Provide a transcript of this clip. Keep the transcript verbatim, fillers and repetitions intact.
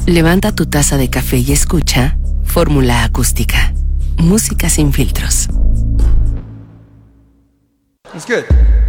Levanta tu taza de café y escucha Fórmula Acústica. Música sin filtros. It's good.